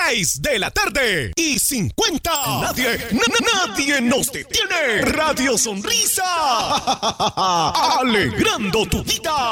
6 de la tarde y 50. Nadie nos detiene. Radio Sonrisa. Alegrando tu vida.